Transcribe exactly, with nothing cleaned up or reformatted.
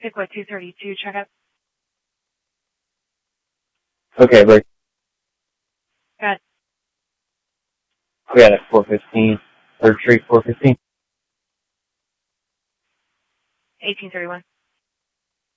Pickwood two thirty-two, check up. Okay, break. Got it. We got it, four fifteen. Third Street, four fifteen. eighteen thirty-one.